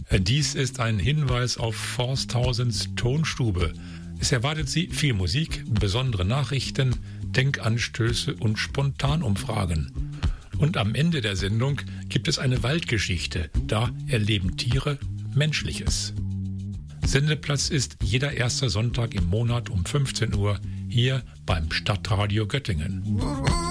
Dies ist ein Hinweis auf Forsthausens Tonstube. Es erwartet Sie viel Musik, besondere Nachrichten, Denkanstöße und Spontanumfragen. Und am Ende der Sendung gibt es eine Waldgeschichte. Da erleben Tiere Menschliches. Sendeplatz ist jeder erste Sonntag im Monat um 15 Uhr hier beim Stadtradio Göttingen.